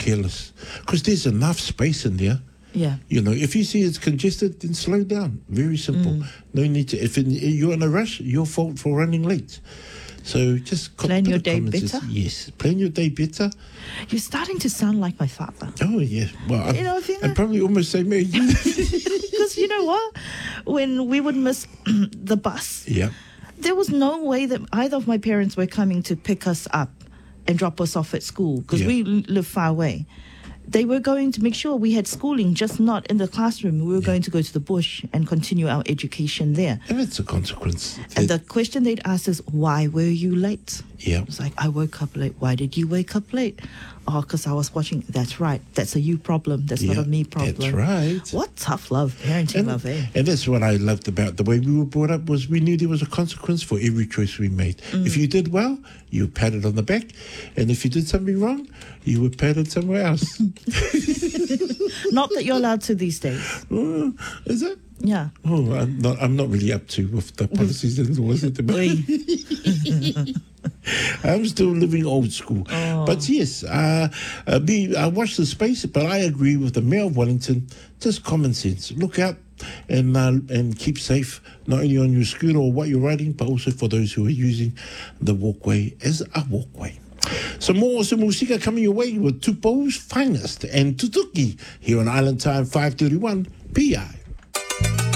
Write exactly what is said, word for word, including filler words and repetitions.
careless. Because there's enough space in there. Yeah. You know, if you see it's congested, then slow down. Very simple. Mm. No need to. If in, you're in a rush, your fault for running late. So just co- Plan bit your of day common sense. better? Yes, plan your day better. You're starting to sound like my father. Oh yeah, well, You know, I I, think I'm that- probably almost same age. Because you know what? When we would miss the bus, Yeah, there was no way that either of my parents were coming to pick us up and drop us off at school because Yeah. we l- live far away. They were going to make sure we had schooling, just not in the classroom. We were going to go to the bush and continue our education there. and it's a consequence. And the That- question they'd ask is, why were you late? yeah, It's like, I woke up late. Why did you wake up late? Oh, because I was watching. That's right. That's a you problem. That's yeah, not a me problem. That's right. What tough love, parenting And, love, eh? and that's what I loved about the way we were brought up was we knew there was a consequence for every choice we made. Mm. If you did well, you were patted on the back, and if you did something wrong, you were patted somewhere else. Not that you're allowed to these days. Oh, is it? Yeah. Oh, I'm not. I'm not really up to with the policies and laws at the moment. Oi. I'm still living old school. Oh. But yes, uh, uh, be, I watch the space, but I agree with the Mayor of Wellington. Just common sense. Look out and uh, and keep safe, not only on your scooter or what you're riding, but also for those who are using the walkway as a walkway. Some more awesome musika coming your way with Tupo's Finest and Tutuki here on Island Time five thirty-one P I.